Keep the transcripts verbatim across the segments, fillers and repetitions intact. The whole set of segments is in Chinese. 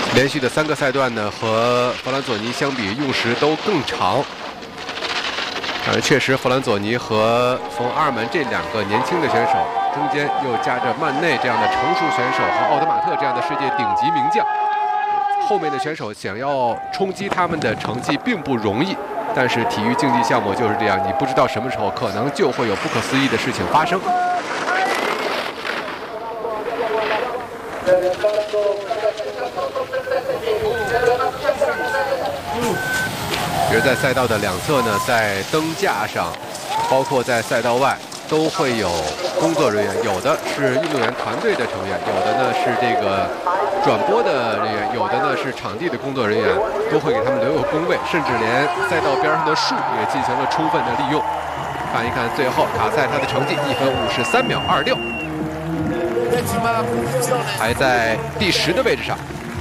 连续的三个赛段呢，和弗兰佐尼相比用时都更长。而确实，弗兰佐尼和冯阿尔门这两个年轻的选手，中间又夹着曼内这样的成熟选手和奥德马特这样的世界顶级名将，后面的选手想要冲击他们的成绩并不容易。但是体育竞技项目就是这样，你不知道什么时候可能就会有不可思议的事情发生。比如在赛道的两侧呢，在灯架上，包括在赛道外，都会有工作人员，有的是运动员团队的成员，有的呢是这个转播的人员，有的呢是场地的工作人员，都会给他们留有工位，甚至连赛道边上的树也进行了充分的利用。看一看最后卡塞他的成绩一分五十三秒二六，排在第十的位置上。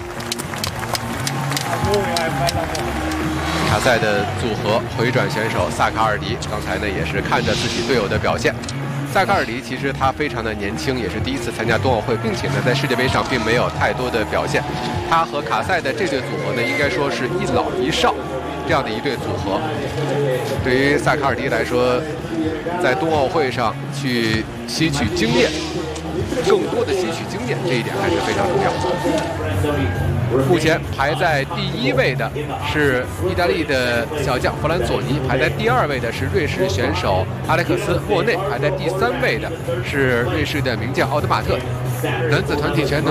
卡塞的组合回转选手萨卡尔迪，刚才呢也是看着自己队友的表现。萨卡尔迪其实他非常的年轻，也是第一次参加冬奥会，并且呢在世界杯上并没有太多的表现。他和卡塞的这对组合呢，应该说是一老一少这样的一对组合。对于萨卡尔迪来说，在冬奥会上去吸取经验，更多的吸取经验，这一点还是非常重要的。目前排在第一位的是意大利的小将弗兰佐尼，排在第二位的是瑞士选手阿莱克斯莫内，排在第三位的是瑞士的名将奥德马特。男子团体拳呢？